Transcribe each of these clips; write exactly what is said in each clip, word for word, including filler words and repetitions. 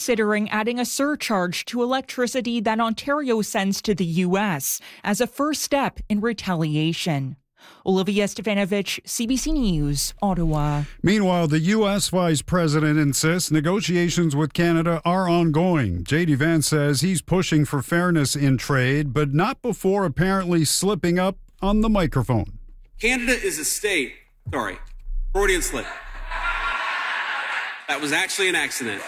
considering adding a surcharge to electricity that Ontario sends to the U S as a first step in retaliation. Olivia Stefanovich, C B C News, Ottawa. Meanwhile, the U S Vice President insists negotiations with Canada are ongoing. J D Vance says he's pushing for fairness in trade, but not before apparently slipping up on the microphone. Canada is a state. Sorry, Freudian slip. That was actually an accident.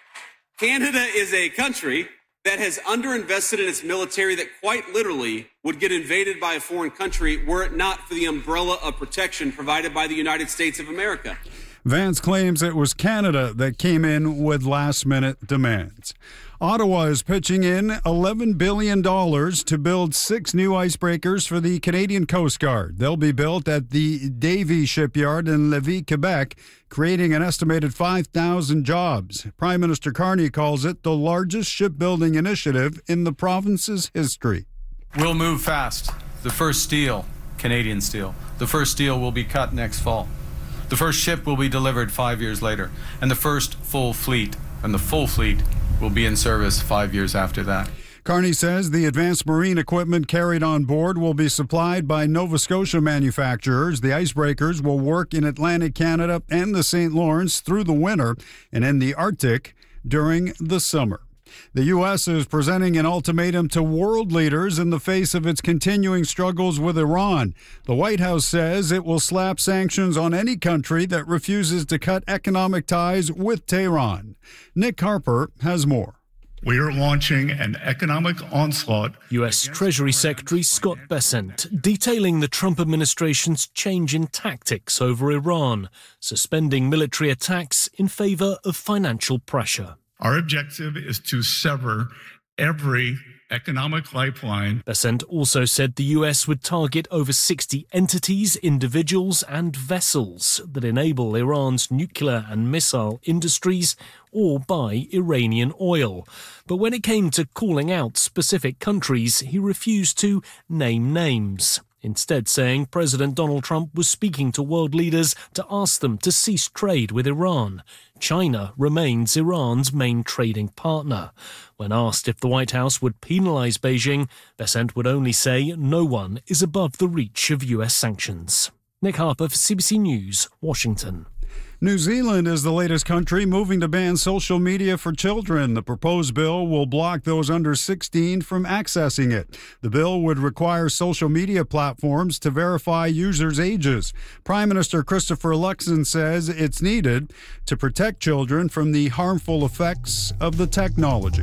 Canada is a country that has underinvested in its military that quite literally would get invaded by a foreign country were it not for the umbrella of protection provided by the United States of America. Vance claims it was Canada that came in with last-minute demands. Ottawa is pitching in eleven billion dollars to build six new icebreakers for the Canadian Coast Guard. They'll be built at the Davie Shipyard in Lévis, Quebec, creating an estimated five thousand jobs. Prime Minister Carney calls it the largest shipbuilding initiative in the province's history. We'll move fast. The first steel, Canadian steel, the first steel will be cut next fall. The first ship will be delivered five years later, and the first full fleet, and the full fleet will be in service five years after that. Carney says the advanced marine equipment carried on board will be supplied by Nova Scotia manufacturers. The icebreakers will work in Atlantic Canada and the Saint Lawrence through the winter and in the Arctic during the summer. The U S is presenting an ultimatum to world leaders in the face of its continuing struggles with Iran. The White House says it will slap sanctions on any country that refuses to cut economic ties with Tehran. Nick Harper has more. We are launching an economic onslaught. U S Treasury Secretary Scott Bessent detailing the Trump administration's change in tactics over Iran, suspending military attacks in favor of financial pressure. Our objective is to sever every economic lifeline. Bessent also said the U S would target over sixty entities, individuals and vessels that enable Iran's nuclear and missile industries or buy Iranian oil. But when it came to calling out specific countries, he refused to name names, instead saying President Donald Trump was speaking to world leaders to ask them to cease trade with Iran. China remains Iran's main trading partner. When asked if the White House would penalize Beijing, Bessent would only say no one is above the reach of U S sanctions. Nick Harper for C B C News, Washington. New Zealand is the latest country moving to ban social media for children. The proposed bill will block those under sixteen from accessing it. The bill would require social media platforms to verify users' ages. Prime Minister Christopher Luxon says it's needed to protect children from the harmful effects of the technology.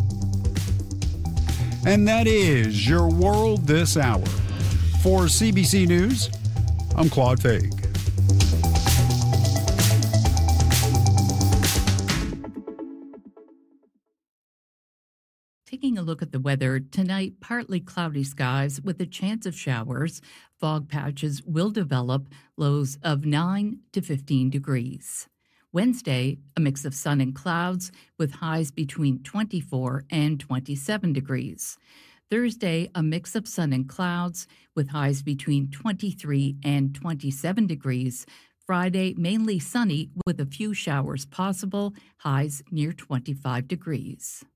And that is your world this hour. For C B C News, I'm Claude Faig. Taking a look at the weather, tonight partly cloudy skies with a chance of showers. Fog patches will develop, lows of nine to fifteen degrees. Wednesday, a mix of sun and clouds with highs between twenty-four and twenty-seven degrees. Thursday, a mix of sun and clouds with highs between twenty-three and twenty-seven degrees. Friday, mainly sunny with a few showers possible, highs near twenty-five degrees.